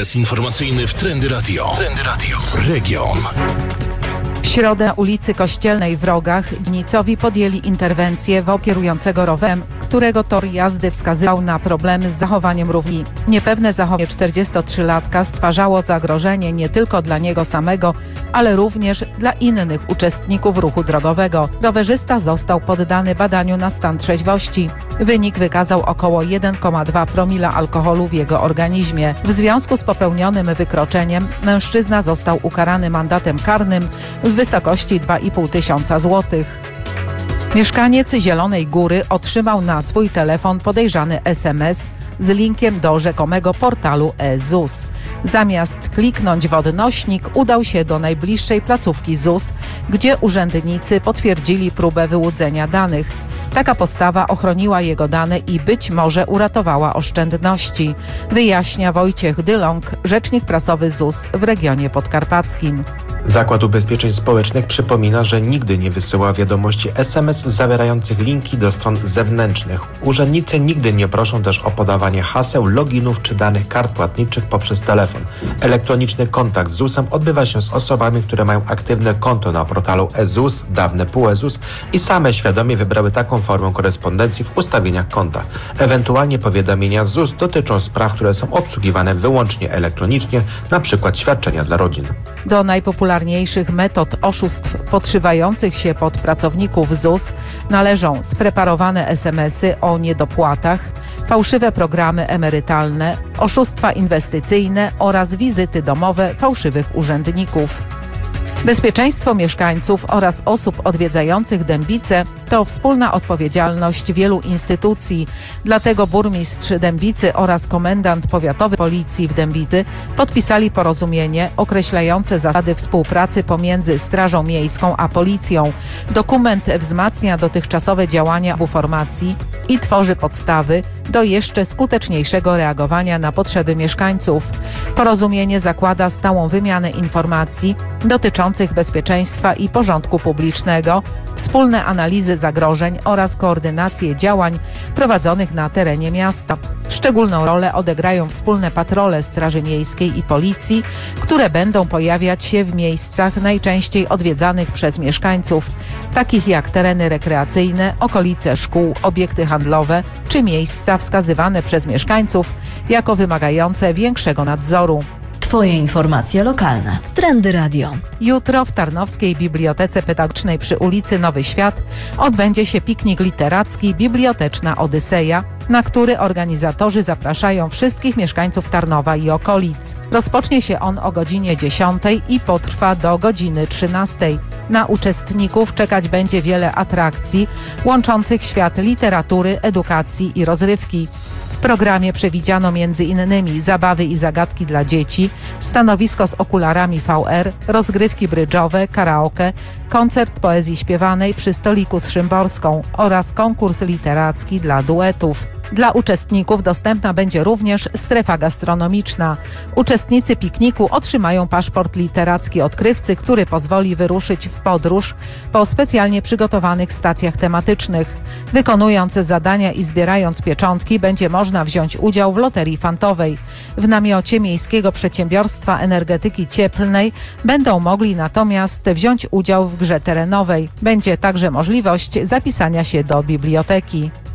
Ekspres informacyjny w Trendy Radio. Trendy Radio. Region. W środę na ulicy Kościelnej w Rogach dzielnicowi podjęli interwencję w kierującego rowerem, którego tor jazdy wskazywał na problemy z zachowaniem równi. Niepewne zachowanie 43-latka stwarzało zagrożenie nie tylko dla niego samego, ale również dla innych uczestników ruchu drogowego. Rowerzysta został poddany badaniu na stan trzeźwości. Wynik wykazał około 1,2 promila alkoholu w jego organizmie. W związku z popełnionym wykroczeniem mężczyzna został ukarany mandatem karnym w wysokości 2,5 tysiąca złotych. Mieszkaniec Zielonej Góry otrzymał na swój telefon podejrzany SMS z linkiem do rzekomego portalu e-ZUS. Zamiast kliknąć w odnośnik, udał się do najbliższej placówki ZUS, gdzie urzędnicy potwierdzili próbę wyłudzenia danych. Taka postawa ochroniła jego dane i być może uratowała oszczędności, wyjaśnia Wojciech Dylong, rzecznik prasowy ZUS w regionie podkarpackim. Zakład Ubezpieczeń Społecznych przypomina, że nigdy nie wysyła wiadomości SMS zawierających linki do stron zewnętrznych. Urzędnicy nigdy nie proszą też o podawanie haseł, loginów czy danych kart płatniczych poprzez telefon. Elektroniczny kontakt z ZUS-em odbywa się z osobami, które mają aktywne konto na portalu e-ZUS, dawne PUE-ZUS i same świadomie wybrały taką formę korespondencji w ustawieniach konta. Ewentualnie powiadomienia z ZUS dotyczą spraw, które są obsługiwane wyłącznie elektronicznie, np. świadczenia dla rodzin. Do najpopularniejszych metod oszustw podszywających się pod pracowników ZUS należą spreparowane SMS-y o niedopłatach, fałszywe programy emerytalne, oszustwa inwestycyjne oraz wizyty domowe fałszywych urzędników. Bezpieczeństwo mieszkańców oraz osób odwiedzających Dębice to wspólna odpowiedzialność wielu instytucji. Dlatego burmistrz Dębicy oraz komendant powiatowy Policji w Dębicy podpisali porozumienie określające zasady współpracy pomiędzy Strażą Miejską a Policją. Dokument wzmacnia dotychczasowe działania obu formacji i tworzy podstawy do jeszcze skuteczniejszego reagowania na potrzeby mieszkańców. Porozumienie zakłada stałą wymianę informacji dotyczących bezpieczeństwa i porządku publicznego, wspólne analizy zagrożeń oraz koordynację działań prowadzonych na terenie miasta. Szczególną rolę odegrają wspólne patrole Straży Miejskiej i Policji, które będą pojawiać się w miejscach najczęściej odwiedzanych przez mieszkańców, takich jak tereny rekreacyjne, okolice szkół, obiekty handlowe czy miejsca wskazywane przez mieszkańców jako wymagające większego nadzoru. Twoje informacje lokalne w Trendy Radio. Jutro w Tarnowskiej Bibliotece Pedagogicznej przy ulicy Nowy Świat odbędzie się piknik literacki Biblioteczna Odyseja, na który organizatorzy zapraszają wszystkich mieszkańców Tarnowa i okolic. Rozpocznie się on o godzinie 10 i potrwa do godziny 13. Na uczestników czekać będzie wiele atrakcji łączących świat literatury, edukacji i rozrywki. W programie przewidziano m.in. zabawy i zagadki dla dzieci, stanowisko z okularami VR, rozgrywki brydżowe, karaoke, koncert poezji śpiewanej przy stoliku z Szymborską oraz konkurs literacki dla duetów. Dla uczestników dostępna będzie również strefa gastronomiczna. Uczestnicy pikniku otrzymają paszport literacki odkrywcy, który pozwoli wyruszyć w podróż po specjalnie przygotowanych stacjach tematycznych. Wykonując zadania i zbierając pieczątki, będzie można wziąć udział w loterii fantowej. W namiocie Miejskiego Przedsiębiorstwa Energetyki Cieplnej będą mogli natomiast wziąć udział w grze terenowej. Będzie także możliwość zapisania się do biblioteki.